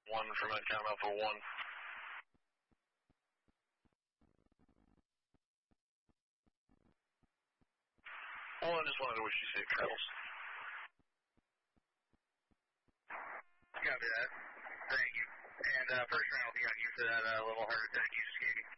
1 from Encom Alpha 1. Well, I just wanted to wish you safe travels. Copy that. Thank you. And first round will be on you for that little heart attack you